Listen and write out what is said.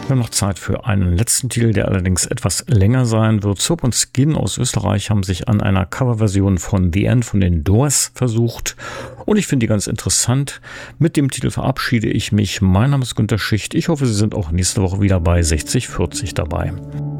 Wir haben noch Zeit für einen letzten Titel, der allerdings etwas länger sein wird. Soap & Skin aus Österreich haben sich an einer Coverversion von The End von den Doors versucht und ich finde die ganz interessant. Mit dem Titel verabschiede ich mich. Mein Name ist Günter Schicht. Ich hoffe, Sie sind auch nächste Woche wieder bei 60/40 dabei.